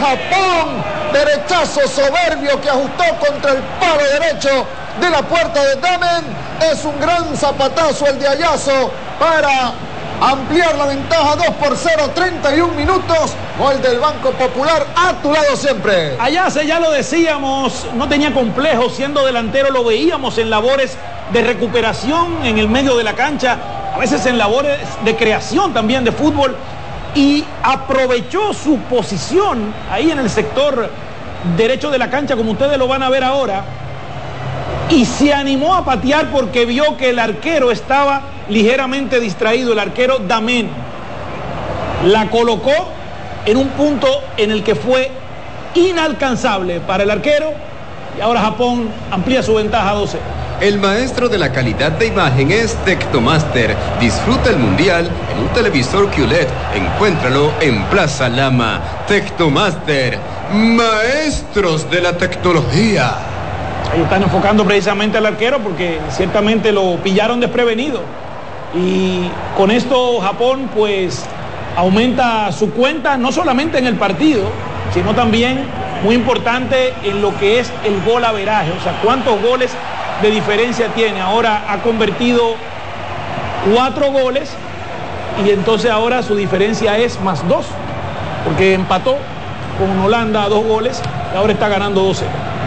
Japón. Derechazo soberbio que ajustó contra el palo derecho de la puerta de Damen. Es un gran zapatazo el de Ayazo para ampliar la ventaja 2-0, 31 minutos. Gol del Banco Popular, a tu lado siempre. Ayazo, ya lo decíamos, no tenía complejos, siendo delantero lo veíamos en labores de recuperación en el medio de la cancha, a veces en labores de creación también de fútbol, y aprovechó su posición ahí en el sector derecho de la cancha, como ustedes lo van a ver ahora, y se animó a patear porque vio que el arquero estaba ligeramente distraído, el arquero Damen. La colocó en un punto en el que fue inalcanzable para el arquero, y ahora Japón amplía su ventaja a 12. El maestro de la calidad de imagen es Tectomaster. Disfruta el mundial en un televisor QLED. Encuéntralo en Plaza Lama. Tectomaster, maestros de la tecnología. Ahí están enfocando precisamente al arquero porque ciertamente lo pillaron desprevenido. Y con esto Japón pues aumenta su cuenta no solamente en el partido, sino también muy importante en lo que es el golaveraje. O sea, cuántos goles de diferencia tiene. Ahora ha convertido 4 goles y entonces ahora su diferencia es +2, porque empató con Holanda a 2 goles y ahora está ganando 2-0.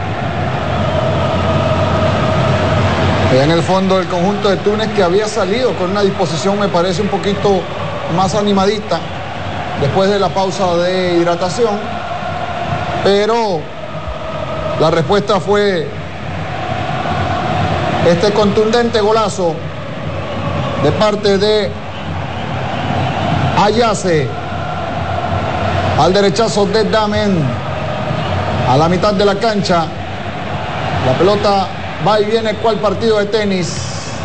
En el fondo el conjunto de Túnez, que había salido con una disposición, me parece, un poquito más animadita después de la pausa de hidratación, pero la respuesta fue este contundente golazo de parte de Ayace al derechazo de Damen a la mitad de la cancha. La pelota va y viene cual partido de tenis.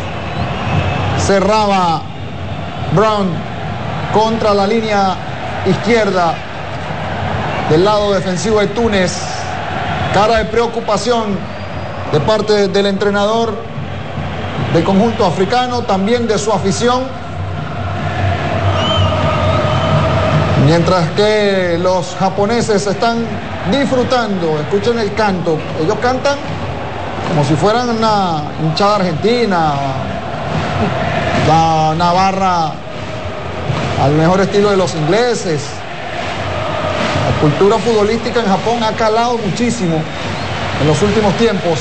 Cerraba Brown contra la línea izquierda del lado defensivo de Túnez. Cara de preocupación de parte del entrenador del conjunto africano, también de su afición. Mientras que los japoneses están disfrutando, escuchen el canto. Ellos cantan como si fueran una hinchada argentina, la Navarra al mejor estilo de los ingleses. La cultura futbolística en Japón ha calado muchísimo en los últimos tiempos.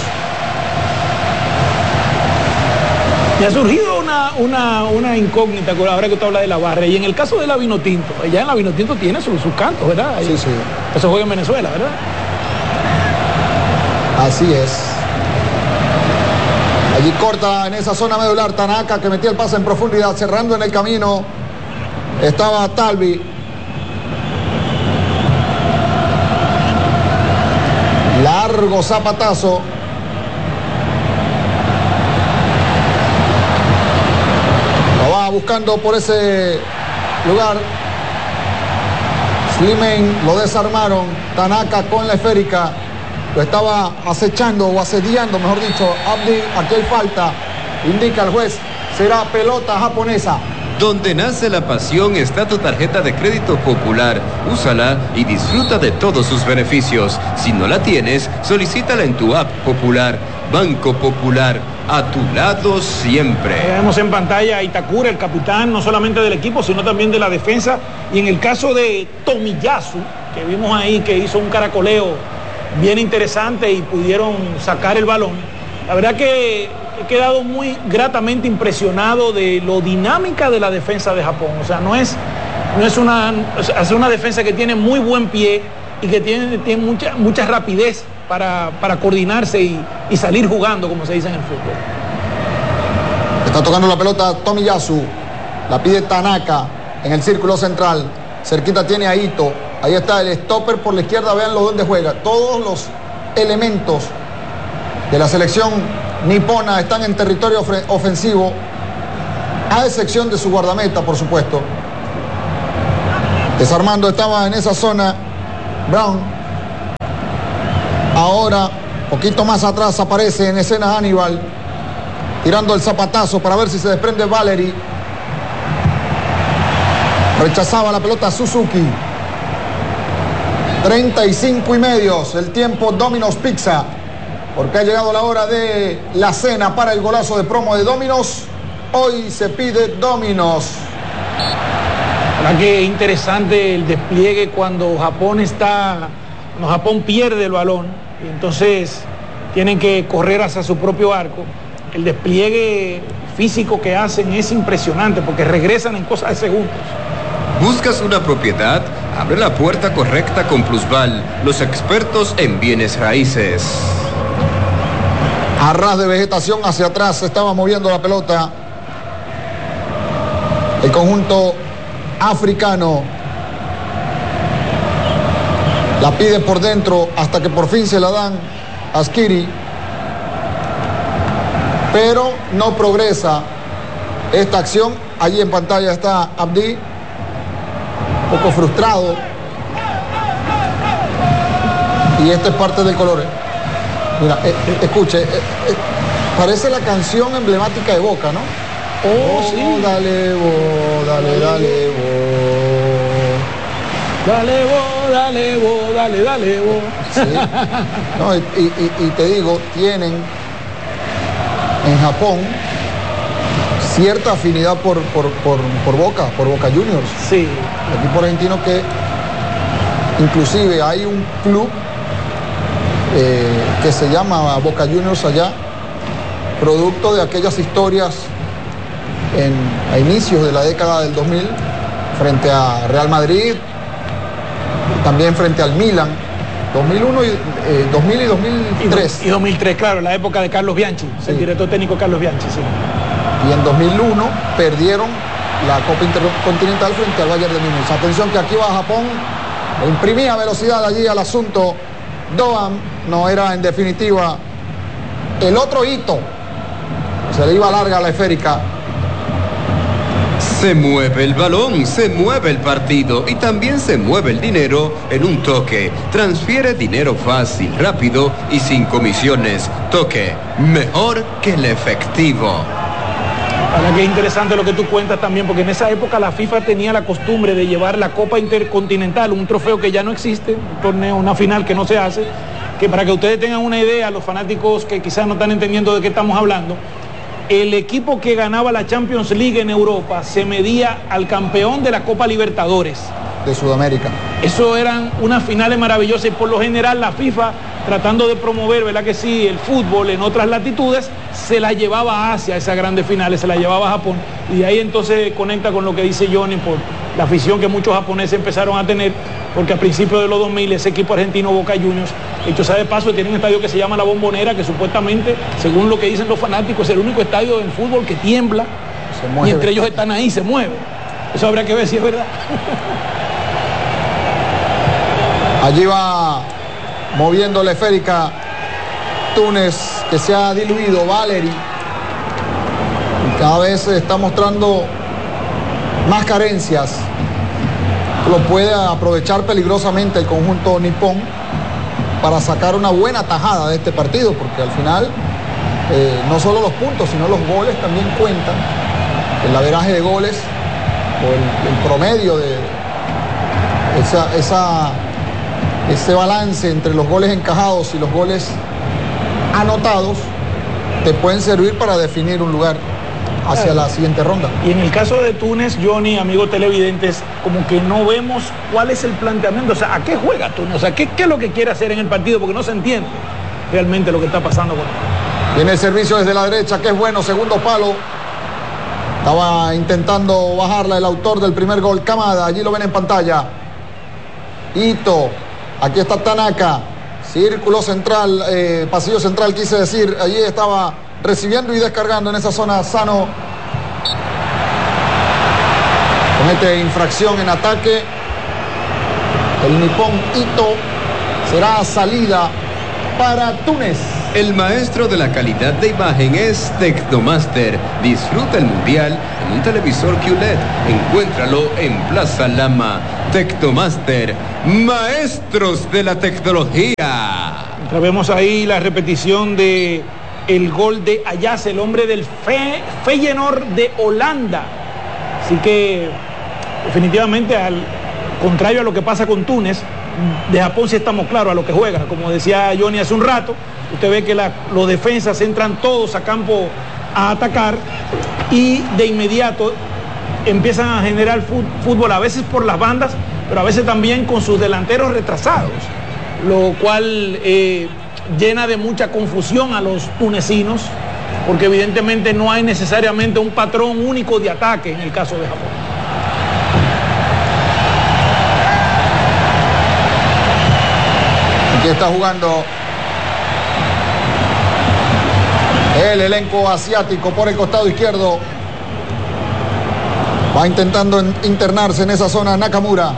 Me ha surgido una incógnita ahora que usted habla de la barra. Y en el caso de la Vinotinto, ella en la Vinotinto tiene sus cantos, ¿verdad? Sí, sí. Eso juega en Venezuela, ¿verdad? Así es. Allí corta en esa zona medular Tanaka, que metía el pase en profundidad, cerrando en el camino. Estaba Talvi. Largo zapatazo. Lo va buscando por ese lugar. Slimane lo desarmaron. Tanaka con la esférica. Lo estaba acechando o asediando, mejor dicho. Abdi, aquí hay falta. Indica el juez. Será pelota japonesa. Donde nace la pasión está tu tarjeta de crédito Popular. Úsala y disfruta de todos sus beneficios. Si no la tienes, solicítala en tu app Popular. Banco Popular, a tu lado siempre. Vemos en pantalla a Itakura, el capitán, no solamente del equipo, sino también de la defensa. Y en el caso de Tomiyasu, que vimos ahí que hizo un caracoleo bien interesante y pudieron sacar el balón. La verdad que he quedado muy gratamente impresionado de lo dinámica de la defensa de Japón. O sea, es una defensa que tiene muy buen pie y que tiene mucha rapidez para coordinarse y salir jugando, como se dice en el fútbol. Está tocando la pelota Tomiyasu. La pide Tanaka en el círculo central. Cerquita tiene a Ito. Ahí está el stopper por la izquierda. Véanlo dónde juega. Todos los elementos de la selección nipona están en territorio ofensivo, a excepción de su guardameta, por supuesto. Desarmando estaba en esa zona Brown. Ahora, poquito más atrás, aparece en escena Hannibal, tirando el zapatazo para ver si se desprende Valery. Rechazaba la pelota Suzuki. 35:30, el tiempo Domino's Pizza, porque ha llegado la hora de la cena para el golazo de promo de Domino's. Hoy se pide Domino's. ¿Verdad que interesante el despliegue cuando Japón pierde el balón y entonces tienen que correr hacia su propio arco? El despliegue físico que hacen es impresionante porque regresan en cosas de segundos. ¿Buscas una propiedad? Abre la puerta correcta con Plusval, los expertos en bienes raíces. A ras de vegetación hacia atrás se estaba moviendo la pelota. El conjunto africano la pide por dentro hasta que por fin se la dan a Skiri, pero no progresa esta acción. Allí en pantalla está Abdi, un poco frustrado, y esta es parte del color. Mira, escuche, parece la canción emblemática de Boca, ¿no? Oh, sí. Dale, bo, dale, dale, bo. Dale, bo, dale, bo, dale, dale, bo. Sí. No, y te digo, tienen en Japón cierta afinidad por Boca Juniors. Sí. El equipo argentino que inclusive hay un club que se llama Boca Juniors allá, producto de aquellas historias a inicios de la década del 2000 frente a Real Madrid, también frente al Milan, 2001 y 2000 y 2003. Y 2003, claro, la época de Carlos Bianchi, sí. El director técnico Carlos Bianchi, sí. Y en 2001 perdieron la Copa Intercontinental frente al Bayern de Múnich. Atención que aquí va Japón, imprimía velocidad allí al asunto. Doan no era en definitiva el otro hito, se le iba larga a la esférica. Se mueve el balón, se mueve el partido y también se mueve el dinero en un toque. Transfiere dinero fácil, rápido y sin comisiones. Toque, mejor que el efectivo. Ahora que es interesante lo que tú cuentas también, porque en esa época la FIFA tenía la costumbre de llevar la Copa Intercontinental, un trofeo que ya no existe, un torneo, una final que no se hace, que para que ustedes tengan una idea, los fanáticos que quizás no están entendiendo de qué estamos hablando, el equipo que ganaba la Champions League en Europa se medía al campeón de la Copa Libertadores de Sudamérica. Eso eran unas finales maravillosas y por lo general la FIFA, tratando de promover, ¿verdad que sí?, el fútbol en otras latitudes, se la llevaba a Asia, esas grandes finales, se la llevaba a Japón. Y ahí entonces conecta con lo que dice Johnny por la afición que muchos japoneses empezaron a tener, porque a principios de los 2000 ese equipo argentino Boca Juniors, hecho sea de paso, tiene un estadio que se llama La Bombonera, que supuestamente, según lo que dicen los fanáticos, es el único estadio del fútbol que tiembla, y entre ellos están ahí, se mueve. Eso habría que ver si es verdad. Allí va moviendo la esférica Túnez, que se ha diluido. Valeri, y cada vez se está mostrando más carencias. Lo puede aprovechar peligrosamente el conjunto nipón para sacar una buena tajada de este partido, porque al final no solo los puntos, sino los goles también cuentan. El averaje de goles o el promedio de ese balance entre los goles encajados y los goles anotados te pueden servir para definir un lugar hacia la siguiente ronda. Y en el caso de Túnez, Johnny, amigos televidentes, como que no vemos cuál es el planteamiento, o sea, ¿a qué juega Túnez? O sea, ¿qué es lo que quiere hacer en el partido? Porque no se entiende realmente lo que está pasando con él. Viene el servicio desde la derecha, que es bueno, segundo palo. Estaba intentando bajarla el autor del primer gol, Kamada, allí lo ven en pantalla. Ito, aquí está Tanaka, círculo central, pasillo central quise decir, allí estaba recibiendo y descargando en esa zona Sano. Comete infracción en ataque el nipón Ito, será salida para Túnez. El maestro de la calidad de imagen es Tecnomaster. Disfruta el mundial en un televisor QLED. Encuéntralo en Plaza Lama. Tecnomaster, maestros de la tecnología. Vemos ahí la repetición de el gol de Ayaz, el hombre del Feyenoord de Holanda. Así que definitivamente al contrario a lo que pasa con Túnez, de Japón sí estamos claros a lo que juega. Como decía Johnny hace un rato, usted ve que los defensas entran todos a campo a atacar y de inmediato empiezan a generar fútbol, a veces por las bandas, pero a veces también con sus delanteros retrasados, lo cual llena de mucha confusión a los tunecinos, porque evidentemente no hay necesariamente un patrón único de ataque en el caso de Japón. Aquí está jugando el elenco asiático por el costado izquierdo. Va intentando internarse en esa zona Nakamura.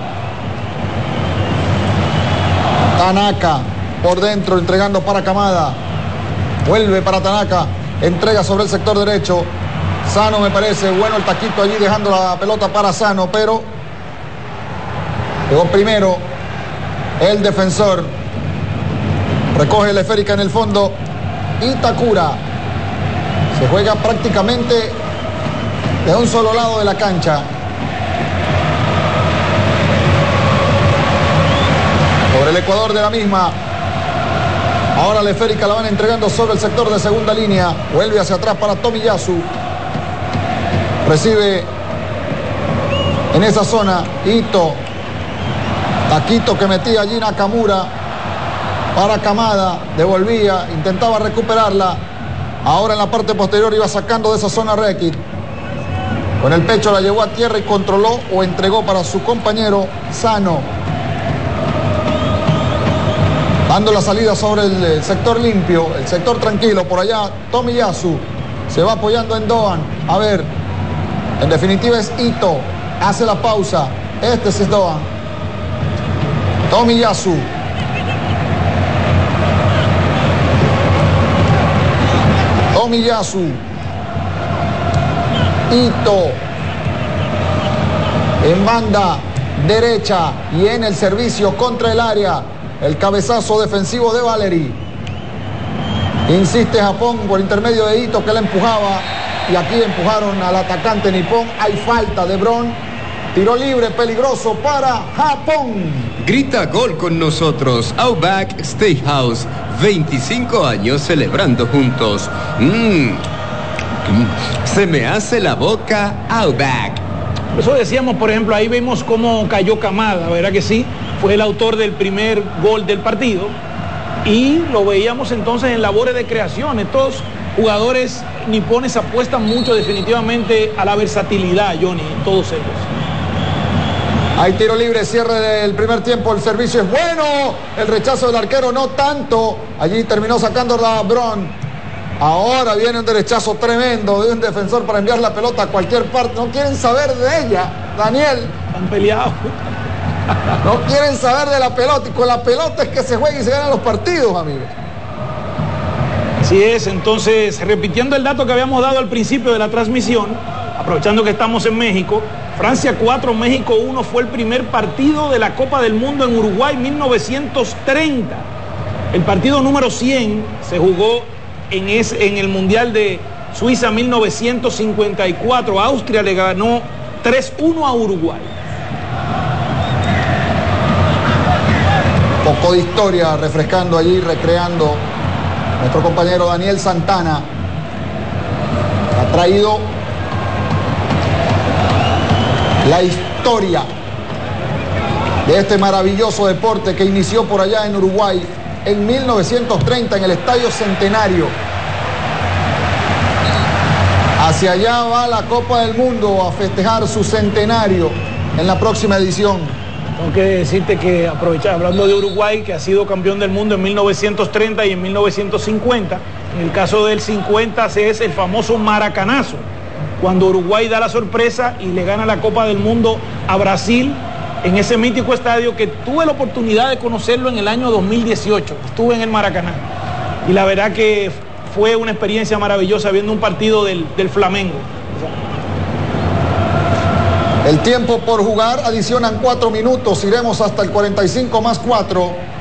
Tanaka por dentro entregando para Kamada. Vuelve para Tanaka. Entrega sobre el sector derecho. Sano, me parece bueno el taquito allí dejando la pelota para Sano, pero llegó primero el defensor. Recoge la esférica en el fondo. Itakura. Se juega prácticamente de un solo lado de la cancha. Sobre el ecuador de la misma. Ahora la esférica la van entregando sobre el sector de segunda línea. Vuelve hacia atrás para Tomiyasu. Recibe en esa zona Ito. Taquito que metía allí Nakamura para Kamada. Devolvía, intentaba recuperarla. Ahora en la parte posterior iba sacando de esa zona Rekit. Con el pecho la llevó a tierra y controló o entregó para su compañero Sano. Dando la salida sobre el sector limpio, el sector tranquilo. Por allá Tomiyasu se va apoyando en Doan. A ver, en definitiva es Ito. Hace la pausa. Este es Doan. Tomiyasu. Tomiyasu. Ito. En banda derecha y en el servicio contra el área. El cabezazo defensivo de Valery. Insiste Japón por intermedio de Ito que la empujaba. Y aquí empujaron al atacante nipón. Hay falta de Bron. Tiro libre peligroso para Japón. Grita gol con nosotros. Outback Steakhouse. 25 años celebrando juntos. Se me hace la boca Outback. Por eso decíamos, por ejemplo, ahí vemos cómo cayó Kamada, ¿verdad que sí? Fue el autor del primer gol del partido. Y lo veíamos entonces en labores de creación. Estos jugadores nipones apuestan mucho definitivamente a la versatilidad, Johnny, en todos ellos. Hay tiro libre, cierre del primer tiempo, el servicio es bueno, el rechazo del arquero no tanto, allí terminó sacando la Bron. Ahora viene un derechazo tremendo de un defensor para enviar la pelota a cualquier parte, no quieren saber de ella, Daniel. Están peleados. No quieren saber de la pelota, y con la pelota es que se juega y se ganan los partidos, amigos. Así es, entonces, repitiendo el dato que habíamos dado al principio de la transmisión, aprovechando que estamos en México, Francia 4, México 1 fue el primer partido de la Copa del Mundo en Uruguay 1930. El partido número 100 se jugó en el Mundial de Suiza 1954. Austria le ganó 3-1 a Uruguay. Poco de historia refrescando allí, recreando nuestro compañero Daniel Santana. Ha traído la historia de este maravilloso deporte que inició por allá en Uruguay en 1930 en el Estadio Centenario. Hacia allá va la Copa del Mundo a festejar su centenario en la próxima edición. Tengo que decirte que aprovechar, hablando de Uruguay, que ha sido campeón del mundo en 1930 y en 1950. En el caso del 50 es el famoso maracanazo, cuando Uruguay da la sorpresa y le gana la Copa del Mundo a Brasil en ese mítico estadio que tuve la oportunidad de conocerlo en el año 2018. Estuve en el Maracaná y la verdad que fue una experiencia maravillosa viendo un partido del Flamengo. El tiempo por jugar, adicionan 4 minutos, iremos hasta el 45 más 4.